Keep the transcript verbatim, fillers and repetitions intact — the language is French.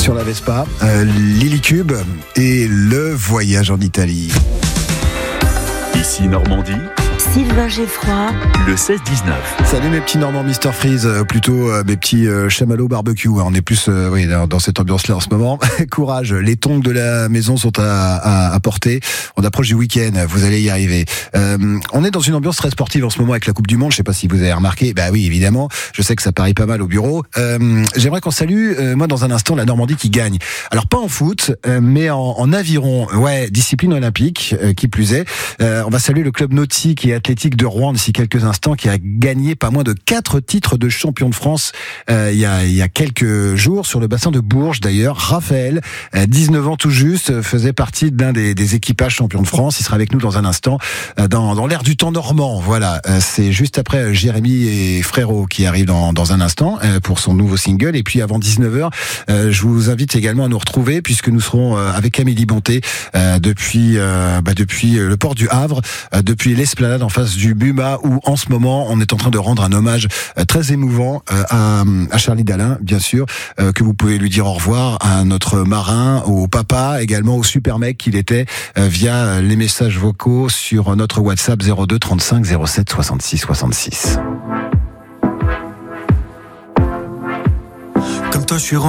sur la Vespa, euh, Lily Cube et le voyage en Italie. Ici Normandie, Sylvain Geffroy, le seize dix-neuf. Salut mes petits Normands Mister Freeze, euh, plutôt euh, mes petits euh, chamallows barbecue. On est plus euh, oui, dans, dans cette ambiance-là en ce moment. Courage, les tongs de la maison sont à, à, à porter. On approche du week-end, vous allez y arriver. Euh, on est dans une ambiance très sportive en ce moment avec la Coupe du Monde. Je sais pas si vous avez remarqué. Bah oui, évidemment. Je sais que ça parie pas mal au bureau. Euh, j'aimerais qu'on salue, euh, moi dans un instant, la Normandie qui gagne. Alors pas en foot, euh, mais en, en aviron. Ouais, discipline olympique, euh, qui plus est. Euh, on va saluer le club nautique et athlétique de Rouen d'ici quelques instants, qui a gagné pas moins de quatre titres de champion de France euh, il y a il y a quelques jours sur le bassin de Bourges. D'ailleurs, Raphaël, euh, dix-neuf ans tout juste, faisait partie d'un des, des équipages champions de France. Il sera avec nous dans un instant euh, dans, dans l'air du temps normand. Voilà, euh, c'est juste après euh, Jérémy et Frérot qui arrivent dans, dans un instant euh, pour son nouveau single. Et puis avant dix-neuf heures, euh, je vous invite également à nous retrouver puisque nous serons euh, avec Amélie Bonté euh, depuis euh, bah, depuis le port du Havre, euh, depuis l'esplanade en face du Buma, où en ce moment on est en train de rendre un hommage euh, très émouvant euh, à, à Charlie Dalin, bien sûr, euh, que vous pouvez lui dire au revoir, à notre marin, au papa, également au super mec qu'il était, euh, via les messages vocaux sur notre WhatsApp zéro deux trente-cinq zéro sept soixante-six soixante-six. Comme toi, je suis